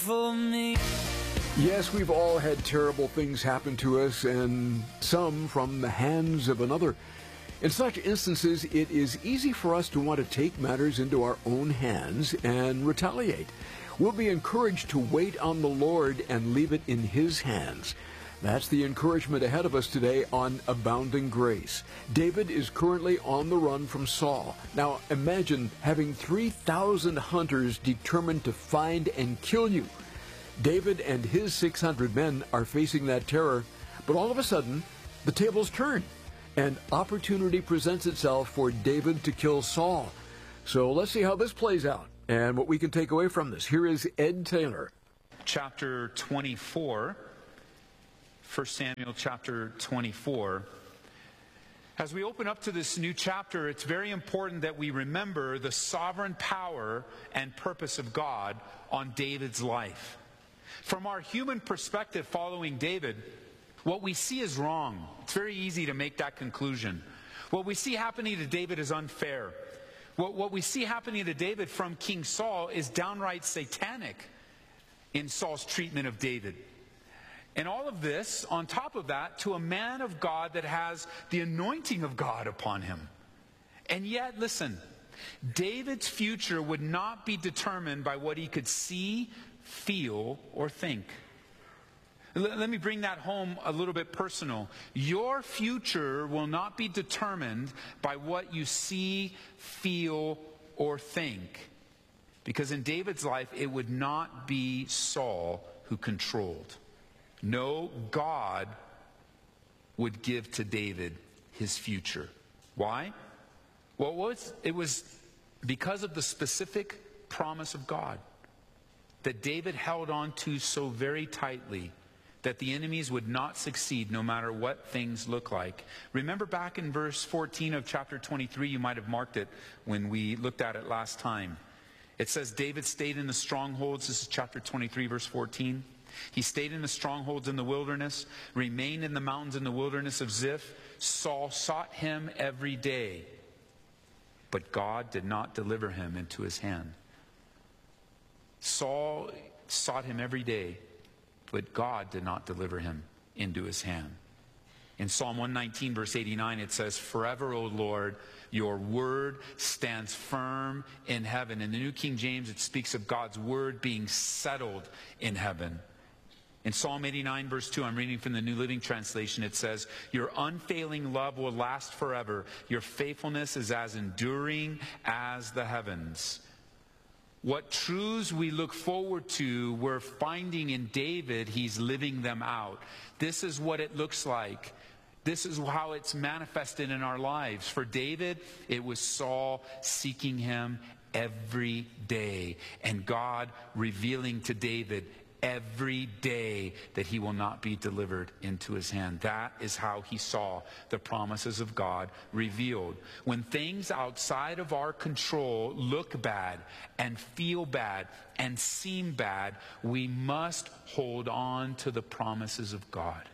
for me. Yes, we've all had terrible things happen to us, and some from the hands of another. In such instances, it is easy for us to want to take matters into our own hands and retaliate. We'll be encouraged to wait on the Lord and leave it in His hands. That's the encouragement ahead of us today on Abounding Grace. David is currently on the run from Saul. Now, imagine having 3,000 hunters determined to find and kill you. David and his 600 men are facing that terror, but all of a sudden, the tables turn, and opportunity presents itself for David to kill Saul. So let's see how this plays out and what we can take away from this. Here is Ed Taylor. Chapter 24, 1 Samuel chapter 24. As we open up to this new chapter, it's very important that we remember the sovereign power and purpose of God on David's life. From our human perspective following David, what we see is wrong. It's very easy to make that conclusion. What we see happening to David is unfair. What we see happening to David from King Saul is downright satanic in Saul's treatment of David. And all of this, on top of that, to a man of God that has the anointing of God upon him. And yet, listen, David's future would not be determined by what he could see, feel, or think. Let me bring that home a little bit personal. Your future will not be determined by what you see, feel, or think. Because in David's life, it would not be Saul who controlled. No, God would give to David his future. Why? Well, it was because of the specific promise of God that David held on to so very tightly that the enemies would not succeed no matter what things look like. Remember back in verse 14 of chapter 23, you might have marked it when we looked at it last time. It says David stayed in the strongholds. This is chapter 23, verse 14. He stayed in the strongholds in the wilderness, remained in the mountains in the wilderness of Ziph. Saul sought him every day, but God did not deliver him into his hand. Saul sought him every day, but God did not deliver him into his hand. In Psalm 119, verse 89, it says, "Forever, O Lord, your word stands firm in heaven." In the New King James, it speaks of God's word being settled in heaven. In Psalm 89, verse 2, I'm reading from the New Living Translation, it says, "Your unfailing love will last forever. Your faithfulness is as enduring as the heavens." What truths we look forward to, we're finding in David, he's living them out. This is what it looks like. This is how it's manifested in our lives. For David, it was Saul seeking him every day, and God revealing to David every day that he will not be delivered into his hand. That is how he saw the promises of God revealed. When things outside of our control look bad and feel bad and seem bad, we must hold on to the promises of God.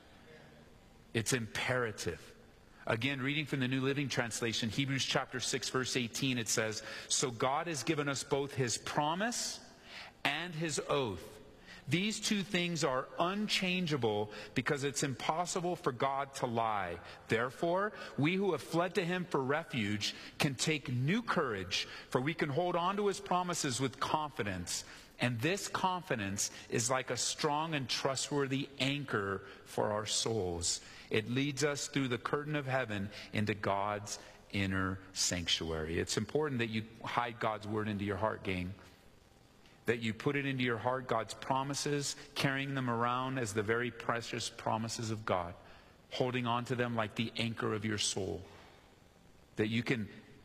It's imperative. Again, reading from the New Living Translation, Hebrews chapter 6, verse 18, it says, "So God has given us both His promise and His oath. These two things are unchangeable because it's impossible for God to lie. Therefore, we who have fled to Him for refuge can take new courage, for we can hold on to His promises with confidence. And this confidence is like a strong and trustworthy anchor for our souls. It leads us through the curtain of heaven into God's inner sanctuary." It's important that you hide God's word into your heart, gang. That you put it into your heart, God's promises, carrying them around as the very precious promises of God, holding on to them like the anchor of your soul, that you can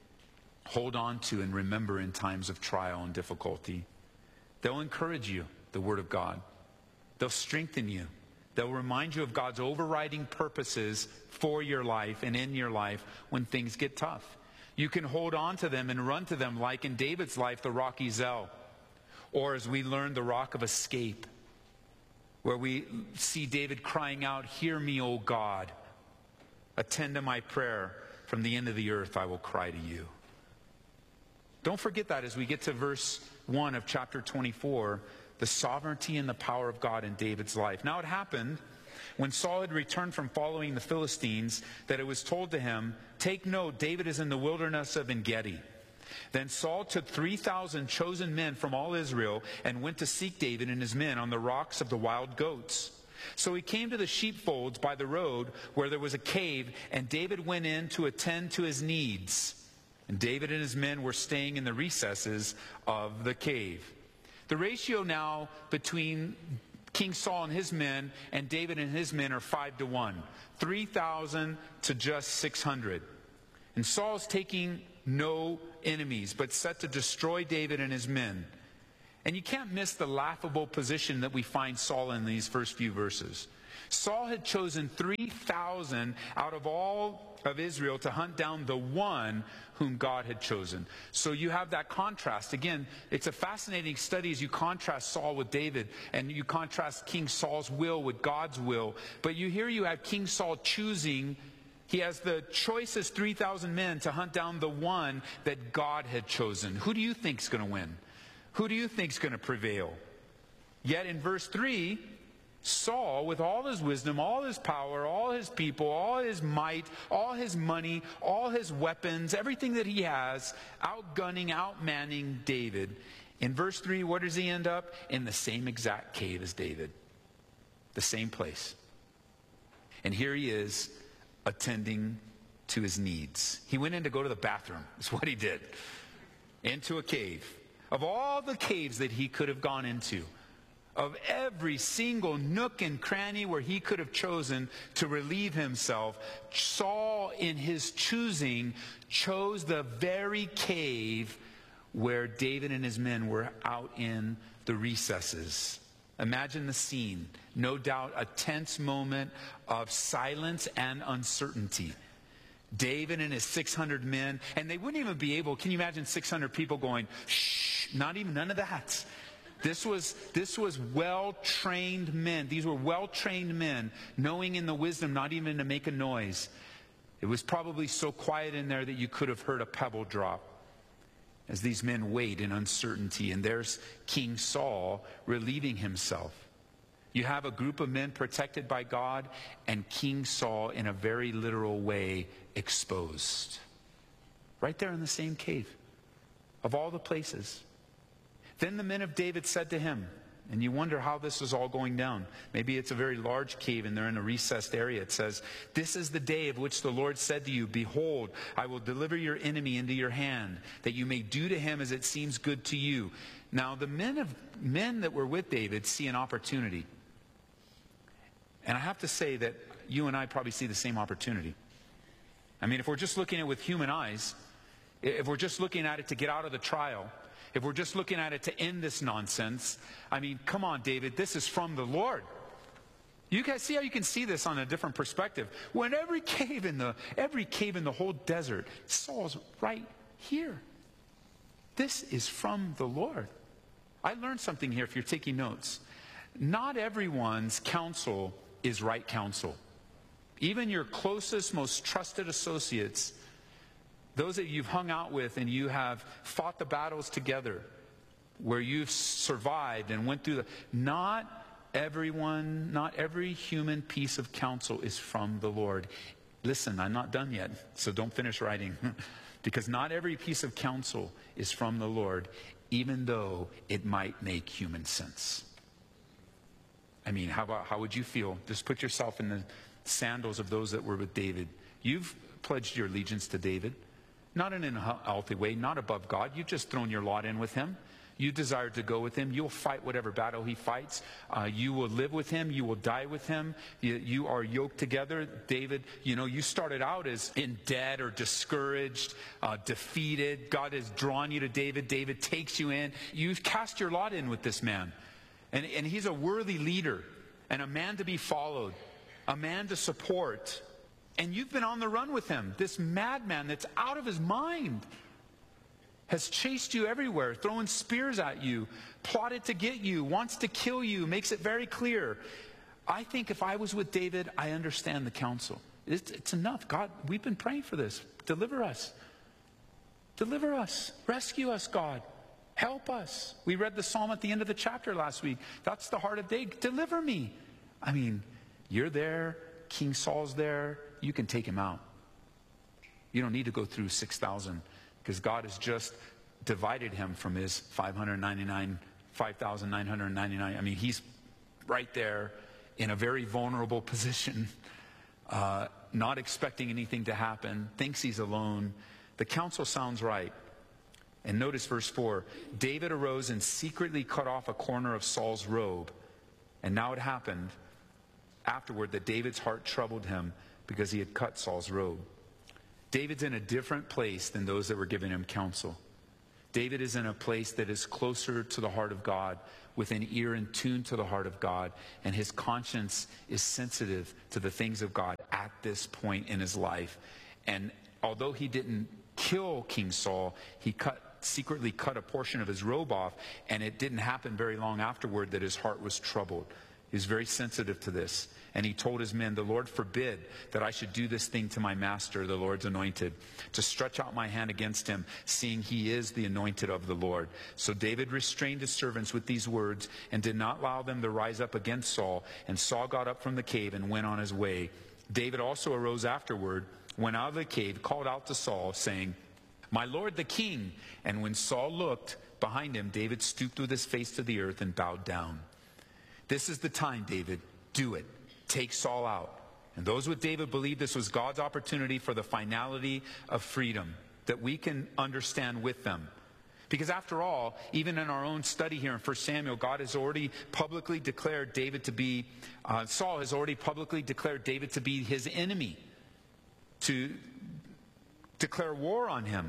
hold on to and remember in times of trial and difficulty. They'll encourage you, the Word of God. They'll strengthen you. They'll remind you of God's overriding purposes for your life and in your life when things get tough. You can hold on to them and run to them like in David's life, the rock Ezel. Or as we learned, the rock of escape, where we see David crying out, "Hear me, O God. Attend to my prayer. From the end of the earth I will cry to you." Don't forget that as we get to verse 1 of chapter 24, the sovereignty and the power of God in David's life. Now it happened when Saul had returned from following the Philistines that it was told to him, "Take note, David is in the wilderness of En-Gedi." Then Saul took 3,000 chosen men from all Israel and went to seek David and his men on the rocks of the wild goats. So he came to the sheepfolds by the road where there was a cave, and David went in to attend to his needs. And David and his men were staying in the recesses of the cave. The ratio now between King Saul and his men and David and his men are 5-1. 3,000 to just 600. And Saul's taking no enemies, but set to destroy David and his men. And you can't miss the laughable position that we find Saul in these first few verses. Saul had chosen 3,000 out of all of Israel to hunt down the one whom God had chosen. So you have that contrast. Again, it's a fascinating study as you contrast Saul with David, and you contrast King Saul's will with God's will. But you have King Saul choosing. He has the choicest 3,000 men to hunt down the one that God had chosen. Who do you think is going to win? Who do you think is going to prevail? Yet in verse 3, Saul, with all his wisdom, all his power, all his people, all his might, all his money, all his weapons, everything that he has, outgunning, outmanning David. In verse 3, where does he end up? In the same exact cave as David. The same place. And here he is, attending to his needs. He went in to go to the bathroom. That's what he did. Into a cave. Of all the caves that he could have gone into, of every single nook and cranny where he could have chosen to relieve himself, Saul, in his choosing, chose the very cave where David and his men were out in the recesses. Imagine the scene. No doubt a tense moment of silence and uncertainty. David and his 600 men, and they wouldn't even be able, can you imagine 600 people going, shh, none of that. This was well-trained men. These were well-trained men, knowing in the wisdom not even to make a noise. It was probably so quiet in there that you could have heard a pebble drop as these men wait in uncertainty. And there's King Saul relieving himself. You have a group of men protected by God, and King Saul, in a very literal way, exposed. Right there in the same cave, of all the places. Then the men of David said to him, and you wonder how this is all going down. Maybe it's a very large cave and they're in a recessed area. It says, "This is the day of which the Lord said to you, Behold, I will deliver your enemy into your hand, that you may do to him as it seems good to you." Now the men that were with David see an opportunity. And I have to say that you and I probably see the same opportunity. I mean, if we're just looking at it with human eyes, if we're just looking at it to get out of the trial, if we're just looking at it to end this nonsense, I mean, come on, David, this is from the Lord. You guys see how you can see this on a different perspective. When every cave in the whole desert, Saul's right here. This is from the Lord. I learned something here if you're taking notes. Not everyone's counsel is right counsel. Even your closest, most trusted associates, those that you've hung out with and you have fought the battles together, where you've survived and went through not every human piece of counsel is from the Lord. Listen, I'm not done yet, so don't finish writing. Because not every piece of counsel is from the Lord, even though it might make human sense. I mean, how would you feel? Just put yourself in the sandals of those that were with David. You've pledged your allegiance to David. Not in an unhealthy way, not above God. You've just thrown your lot in with him. You desire to go with him. You'll fight whatever battle he fights. You will live with him. You will die with him. You are yoked together. David, you started out as in debt or discouraged, defeated. God has drawn you to David. David takes you in. You've cast your lot in with this man. And he's a worthy leader and a man to be followed, a man to support. And you've been on the run with him. This madman that's out of his mind has chased you everywhere, throwing spears at you, plotted to get you, wants to kill you, makes it very clear. I think if I was with David, I understand the counsel. It's enough. God, we've been praying for this. Deliver us. Deliver us. Rescue us, God. Help us. We read the psalm at the end of the chapter last week. That's the heart of David. Deliver me. I mean, you're there. King Saul's there. You can take him out. You don't need to go through 6,000 because God has just divided him from his 5,999. I mean, he's right there in a very vulnerable position, not expecting anything to happen, thinks he's alone. The counsel sounds right. And notice verse 4. David arose and secretly cut off a corner of Saul's robe. And now it happened afterward that David's heart troubled him because he had cut Saul's robe. David's in a different place than those that were giving him counsel. David is in a place that is closer to the heart of God, with an ear in tune to the heart of God, and his conscience is sensitive to the things of God at this point in his life. And although he didn't kill King Saul, he secretly cut a portion of his robe off, and it didn't happen very long afterward that his heart was troubled. He was very sensitive to this. And he told his men, the Lord forbid that I should do this thing to my master, the Lord's anointed, to stretch out my hand against him, seeing he is the anointed of the Lord. So David restrained his servants with these words and did not allow them to rise up against Saul. And Saul got up from the cave and went on his way. David also arose afterward, went out of the cave, called out to Saul, saying, my lord the king. And when Saul looked behind him, David stooped with his face to the earth and bowed down. This is the time, David. Do it. Take Saul out. And those with David believed this was God's opportunity for the finality of freedom that we can understand with them. Because after all, even in our own study here in 1 Samuel, God has already publicly declared David to be, Saul has already publicly declared David to be his enemy, to declare war on him.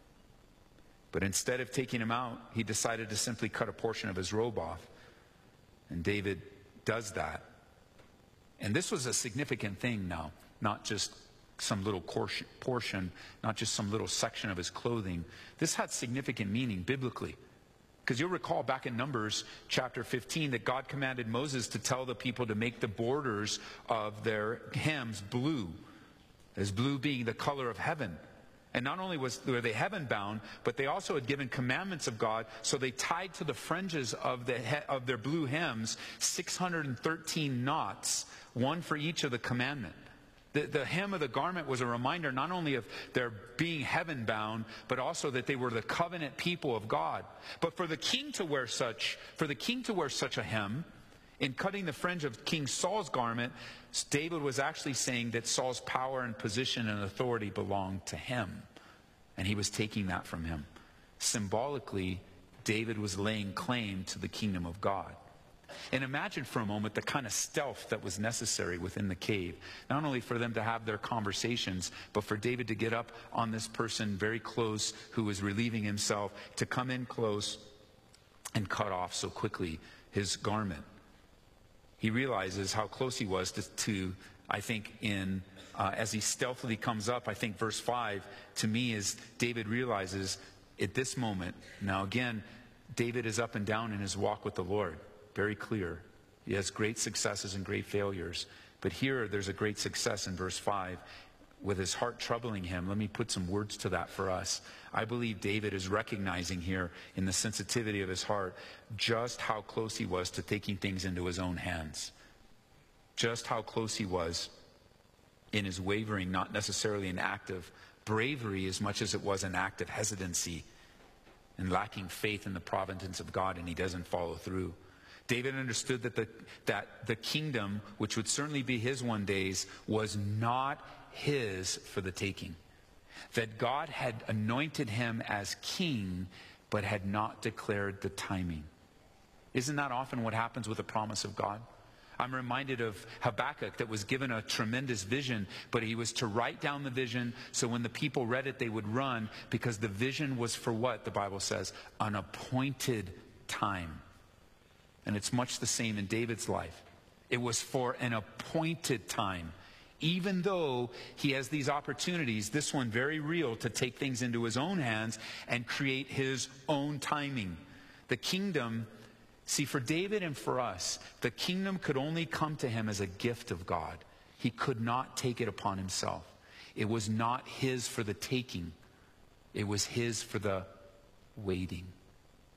But instead of taking him out, he decided to simply cut a portion of his robe off. And David does that. And this was a significant thing now, not just some little portion, not just some little section of his clothing. This had significant meaning biblically. Because you'll recall back in Numbers chapter 15 that God commanded Moses to tell the people to make the borders of their hems blue, as blue being the color of heaven. And not only were they heaven bound, but they also had given commandments of God. So they tied to the fringes of their blue hems 613 knots, one for each of the commandment. The hem of the garment was a reminder not only of their being heaven bound, but also that they were the covenant people of God. But for the king to wear such a hem, in cutting the fringe of King Saul's garment, David was actually saying that Saul's power and position and authority belonged to him. And he was taking that from him. Symbolically, David was laying claim to the kingdom of God. And imagine for a moment the kind of stealth that was necessary within the cave. Not only for them to have their conversations, but for David to get up on this person very close who was relieving himself, to come in close and cut off so quickly his garment. He realizes how close he was to I think, as he stealthily comes up, I think verse 5 to me is David realizes at this moment, now again, David is up and down in his walk with the Lord, very clear. He has great successes and great failures. But here there's a great success in verse 5. With his heart troubling him, let me put some words to that for us. I believe David is recognizing here in the sensitivity of his heart just how close he was to taking things into his own hands. Just how close he was in his wavering, not necessarily an act of bravery as much as it was an act of hesitancy and lacking faith in the providence of God, and he doesn't follow through. David understood that the kingdom, which would certainly be his one day, was not his for the taking. That God had anointed him as king, but had not declared the timing. Isn't that often what happens with the promise of God? I'm reminded of Habakkuk that was given a tremendous vision, but he was to write down the vision so when the people read it, they would run, because the vision was for what, the Bible says? An appointed time. And it's much the same in David's life. It was for an appointed time. Even though he has these opportunities, this one very real, to take things into his own hands and create his own timing. The kingdom, see, for David and for us, the kingdom could only come to him as a gift of God. He could not take it upon himself. It was not his for the taking. It was his for the waiting.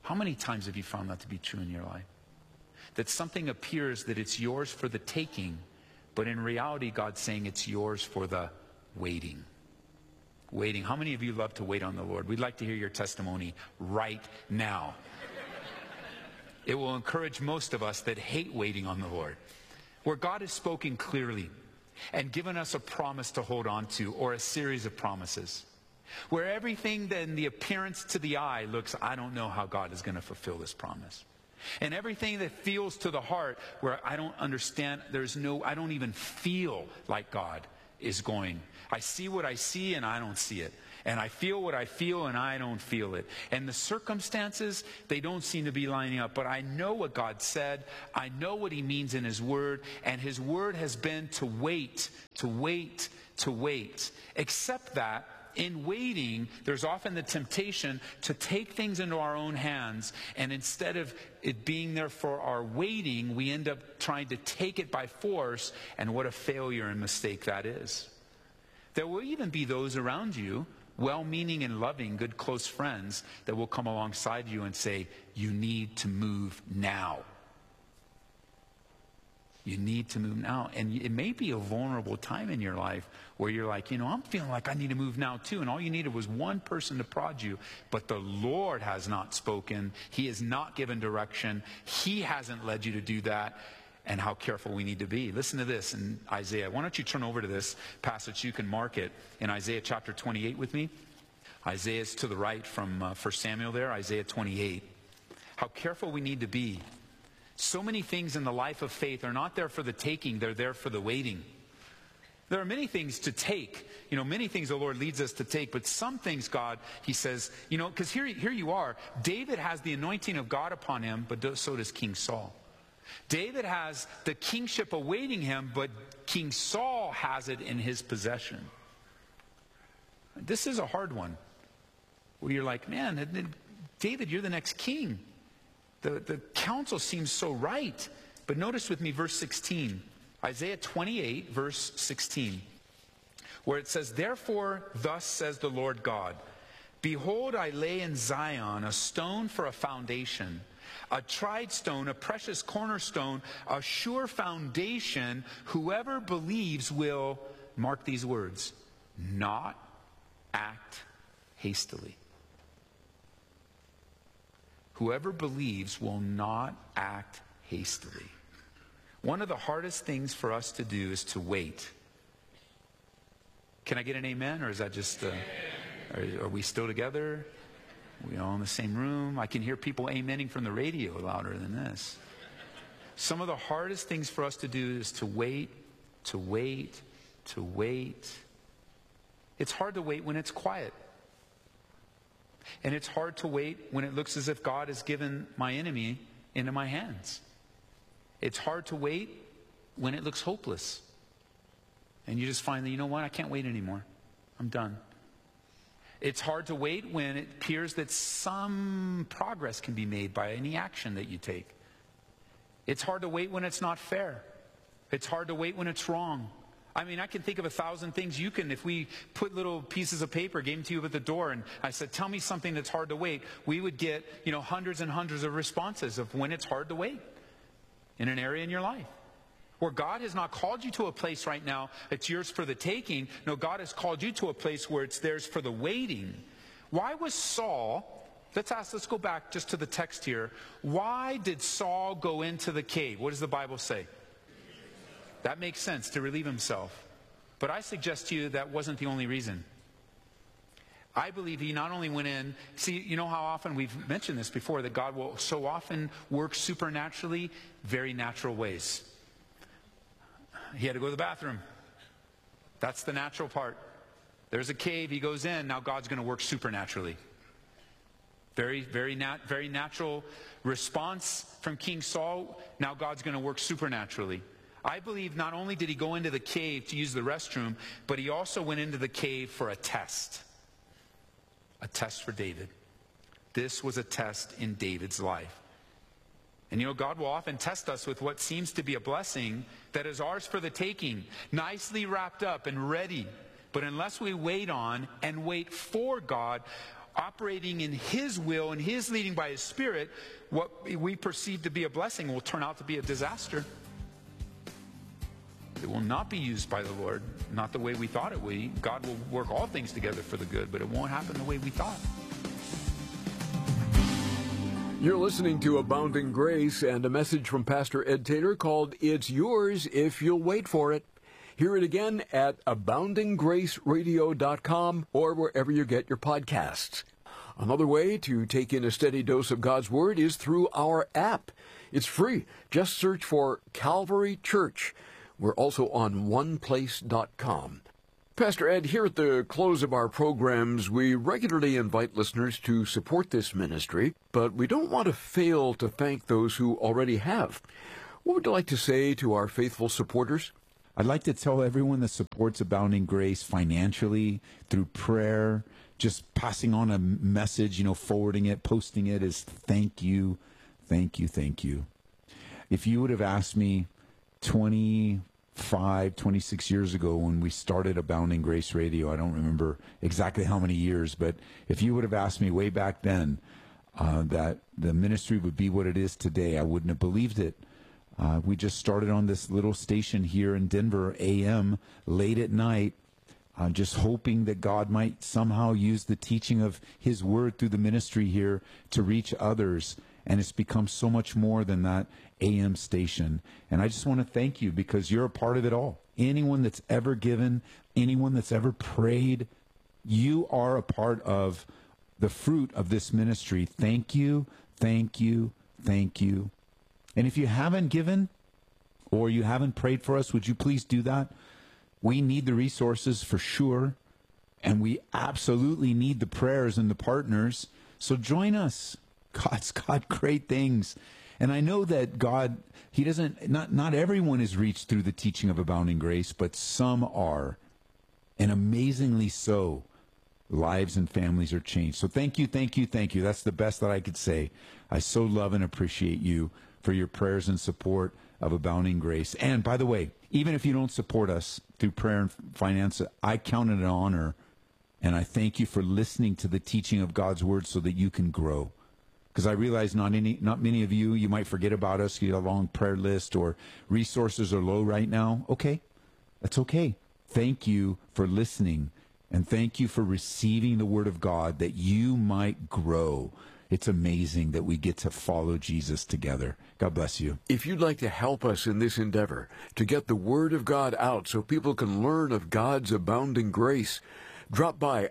How many times have you found that to be true in your life? That something appears that it's yours for the taking, but in reality, God's saying it's yours for the waiting. Waiting. How many of you love to wait on the Lord? We'd like to hear your testimony right now. It will encourage most of us that hate waiting on the Lord. Where God has spoken clearly and given us a promise to hold on to, or a series of promises. Where everything in the appearance to the eye looks, I don't know how God is going to fulfill this promise. And everything that feels to the heart, where I don't understand, I don't even feel like God is going. I see what I see and I don't see it. And I feel what I feel and I don't feel it. And the circumstances, they don't seem to be lining up. But I know what God said. I know what He means in His Word. And His Word has been to wait, to wait, to wait. Except that in waiting, there's often the temptation to take things into our own hands, and instead of it being there for our waiting, we end up trying to take it by force, and what a failure and mistake that is. There will even be those around you, well-meaning and loving, good close friends, that will come alongside you and say, you need to move now. You need to move now. And it may be a vulnerable time in your life where you're like, I'm feeling like I need to move now too. And all you needed was one person to prod you. But the Lord has not spoken. He has not given direction. He hasn't led you to do that. And how careful we need to be. Listen to this in Isaiah. Why don't you turn over to this passage? You can mark it in Isaiah chapter 28 with me. Isaiah is to the right from 1 Samuel there, Isaiah 28. How careful we need to be. So many things in the life of faith are not there for the taking, they're there for the waiting. There are many things to take, many things the Lord leads us to take, but some things God, He says, because here you are. David has the anointing of God upon him, but so does King Saul. David has the kingship awaiting him, but King Saul has it in his possession. This is a hard one, where you're like, man, David, you're the next king. The counsel seems so right. But notice with me verse 16. Isaiah 28, verse 16. Where it says, therefore, thus says the Lord God, behold, I lay in Zion a stone for a foundation, a tried stone, a precious cornerstone, a sure foundation. Whoever believes will, mark these words, not act hastily. Whoever believes will not act hastily. One of the hardest things for us to do is to wait. Can I get an amen? Or is that just, are we still together? Are we all in the same room? I can hear people amening from the radio louder than this. Some of the hardest things for us to do is to wait, to wait, to wait. It's hard to wait when it's quiet. And it's hard to wait when it looks as if God has given my enemy into my hands. It's hard to wait when it looks hopeless. And you just find that, I can't wait anymore. I'm done. It's hard to wait when it appears that some progress can be made by any action that you take. It's hard to wait when it's not fair. It's hard to wait when it's wrong. I can think of 1,000 things you can, if we put little pieces of paper, gave them to you at the door, and I said, tell me something that's hard to wait, we would get, hundreds and hundreds of responses of when it's hard to wait in an area in your life. Where God has not called you to a place right now that's yours for the taking. No, God has called you to a place where it's theirs for the waiting. Why was Saul, let's go back just to the text here. Why did Saul go into the cave? What does the Bible say? That makes sense, to relieve himself. But I suggest to you that wasn't the only reason. I believe he not only went in, see, you know how often we've mentioned this before, that God will so often work supernaturally, very natural ways. He had to go to the bathroom. That's the natural part. There's a cave, he goes in, now God's going to work supernaturally. Very natural response from King Saul, now God's going to work supernaturally. I believe not only did he go into the cave to use the restroom, but he also went into the cave for a test. A test for David. This was a test in David's life. And God will often test us with what seems to be a blessing that is ours for the taking, nicely wrapped up and ready. But unless we wait on and wait for God, operating in His will and His leading by His Spirit, what we perceive to be a blessing will turn out to be a disaster. It will not be used by the Lord, not the way we thought it would. God will work all things together for the good, but it won't happen the way we thought. You're listening to Abounding Grace and a message from Pastor Ed Taylor called It's Yours If You'll Wait For It. Hear it again at aboundinggraceradio.com or wherever you get your podcasts. Another way to take in a steady dose of God's Word is through our app. It's free. Just search for Calvary Church. We're also on oneplace.com. Pastor Ed, here at the close of our programs, we regularly invite listeners to support this ministry, but we don't want to fail to thank those who already have. What would you like to say to our faithful supporters? I'd like to tell everyone that supports Abounding Grace financially, through prayer, just passing on a message, forwarding it, posting it, is thank you, thank you, thank you. If you would have asked me 26 years ago when we started Abounding Grace Radio, I don't remember exactly how many years, but if you would have asked me way back then that the ministry would be what it is today, I wouldn't have believed it. We just started on this little station here in Denver, AM, late at night, just hoping that God might somehow use the teaching of His Word through the ministry here to reach others. And it's become so much more than that AM station. And I just want to thank you because you're a part of it all. Anyone that's ever given, anyone that's ever prayed, you are a part of the fruit of this ministry. Thank you, thank you, thank you. And if you haven't given or you haven't prayed for us, would you please do that? We need the resources for sure. And we absolutely need the prayers and the partners. So join us. God's got great things. And I know that God, He doesn't, not everyone is reached through the teaching of Abounding Grace, but some are. And amazingly so, lives and families are changed. So thank you, thank you, thank you. That's the best that I could say. I so love and appreciate you for your prayers and support of Abounding Grace. And by the way, even if you don't support us through prayer and finance, I count it an honor. And I thank you for listening to the teaching of God's Word so that you can grow. Because I realize not many of you might forget about us. You have a long prayer list or resources are low right now. Okay, that's okay. Thank you for listening. And thank you for receiving the Word of God that you might grow. It's amazing that we get to follow Jesus together. God bless you. If you'd like to help us in this endeavor, to get the Word of God out so people can learn of God's abounding grace, drop by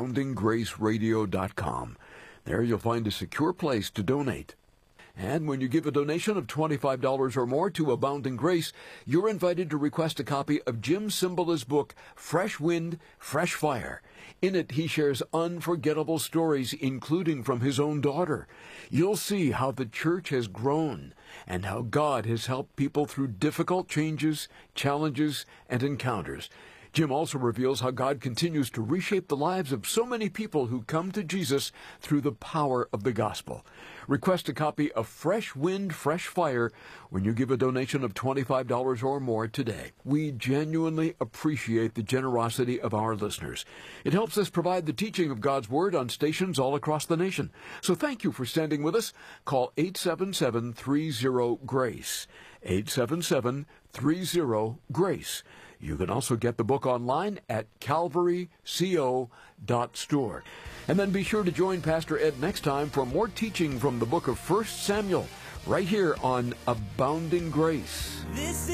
aboundinggraceradio.com. There you'll find a secure place to donate. And when you give a donation of $25 or more to Abounding Grace, you're invited to request a copy of Jim Cymbala's book, Fresh Wind, Fresh Fire. In it, he shares unforgettable stories, including from his own daughter. You'll see how the church has grown and how God has helped people through difficult changes, challenges, and encounters. Jim also reveals how God continues to reshape the lives of so many people who come to Jesus through the power of the gospel. Request a copy of Fresh Wind, Fresh Fire when you give a donation of $25 or more today. We genuinely appreciate the generosity of our listeners. It helps us provide the teaching of God's Word on stations all across the nation. So thank you for standing with us. Call 877-30-GRACE. 877-30-GRACE. You can also get the book online at calvaryco.store. And then be sure to join Pastor Ed next time for more teaching from the book of 1 Samuel, right here on Abounding Grace.